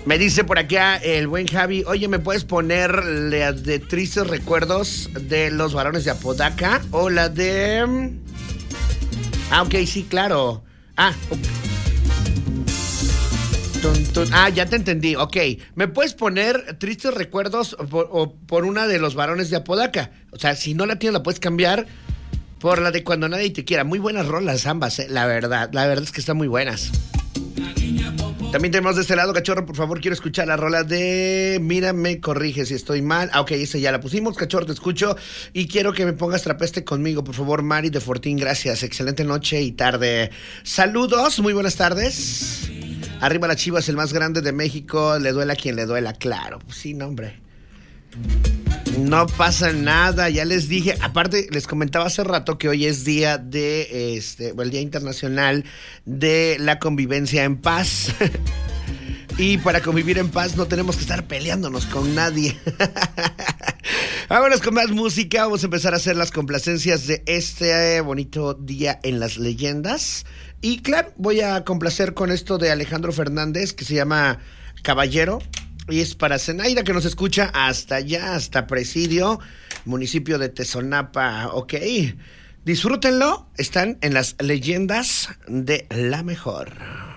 Me dice por acá el buen Javi, oye, ¿me puedes poner la de Tristes Recuerdos de los Varones de Apodaca? O la de... ok, sí, claro. Ya te entendí, ok. ¿Me puedes poner Tristes Recuerdos por una de los Varones de Apodaca? O sea, si no la tienes, la puedes cambiar por la de Cuando Nadie Te Quiera. Muy buenas rolas ambas, la verdad. La verdad es que están muy buenas. También tenemos de este lado, cachorro, por favor, quiero escuchar la rola de Mira, me corrige si estoy mal. Ok, esa ya la pusimos, cachorro, te escucho. Y quiero que me pongas Trapeste conmigo, por favor, Mari de Fortín, gracias. Excelente noche y tarde. Saludos, muy buenas tardes. Arriba las Chivas, el más grande de México, le duela a quien le duela, claro. Pues sí, no, hombre. No pasa nada, ya les dije. Aparte, les comentaba hace rato que hoy es día de el Día Internacional de la Convivencia en Paz. Y para convivir en paz no tenemos que estar peleándonos con nadie. Vámonos con más música. Vamos a empezar a hacer las complacencias de este bonito día en las leyendas. Y claro, voy a complacer con esto de Alejandro Fernández, que se llama Caballero. Y es para Zenaida, que nos escucha hasta allá, hasta Presidio, municipio de Tezonapa. Ok, disfrútenlo. Están en las leyendas de La Mejor.